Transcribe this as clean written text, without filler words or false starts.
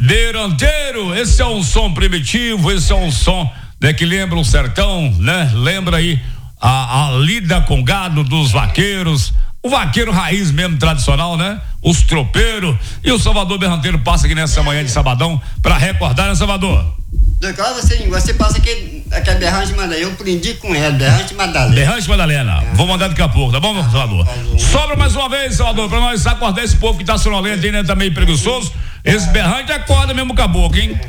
Beranteiro, esse é um som primitivo, esse é um som, né, que lembra o sertão, né? Lembra aí a lida com gado dos vaqueiros, o vaqueiro raiz mesmo, tradicional, né? Os tropeiros, e o Salvador Berranteiro passa aqui nessa manhã de sabadão pra recordar, né, Salvador? Claro, você passa aqui Berrante Madalena, eu aprendi com ela, Berrante Madalena. Berrante Madalena, vou mandar daqui a pouco, tá bom, Salvador? Sobra mais uma vez, Salvador, pra nós acordar esse povo que tá sonolento aí, né, tá meio preguiçoso. Esse berrante acorda mesmo o caboclo, hein?